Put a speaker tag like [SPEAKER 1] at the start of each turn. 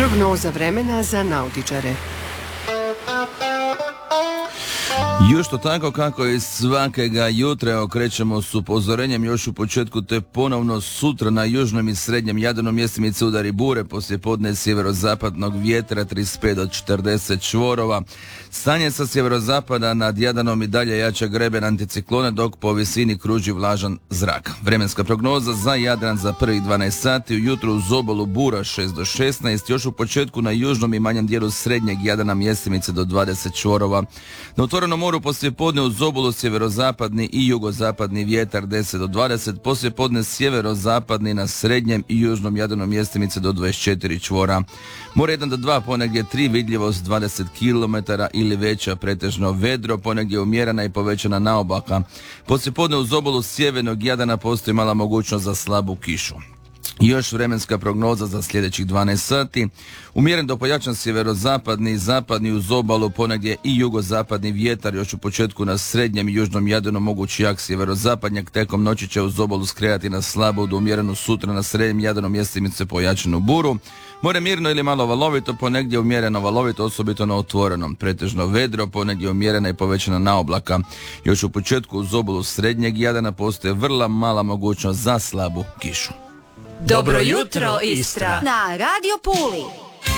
[SPEAKER 1] Prognoza vremena za nautičare.
[SPEAKER 2] Još to tako kako i svakega jutra okrećemo s upozorenjem još u početku, te ponovno sutra na južnom i srednjem Jadranu mjestimice udari bure, poslijepodne sjeverozapadnog vjetra 35 do 40 čvorova. Stanje sa sjeverozapada nad Jadranom i dalje jača greben anticiklone, dok po visini kruži vlažan zrak. Vremenska prognoza za Jadran za prvih 12 sati: ujutro uz obalu bura 6 do 16, još u početku na južnom i manjem dijelu srednjeg Jadrana mjestimice do 20 čvorova. Na otvorenom moru poslijepodne uz obalu sjeverozapadni i jugozapadni vjetar 10 do 20, poslijepodne sjeverozapadni na srednjem i južnom Jadranu mjestimice do 24 čvora. More 1 do 2, ponegdje 3, vidljivost 20 km ili veća, pretežno vedro, ponegdje umjerena i povećana naobaka. Poslijepodne uz obalu sjevernog Jadrana postoji mala mogućnost za slabu kišu. Još vremenska prognoza za sljedećih 12 sati: umjeren do pojačan sjeverozapadni i zapadni uz obalu, ponegdje i jugozapadni vjetar, još u početku na srednjem i južnom Jadranu mogući jak sjeverozapadnjak, tekom noći će uz obalu skretati na slabu do umjerenu, sutra na srednjem Jadranu mjestimice pojačanu buru. More mirno ili malo valovito, ponegdje umjereno valovito, osobito na otvorenom, pretežno vedro, ponegdje umjerena i povećana naoblaka. Još u početku uz obalu srednjeg Jadrana postoje vrlo mala mogućnost za slabu kišu.
[SPEAKER 3] Dobro jutro, Istra!
[SPEAKER 4] Na Radio Puli.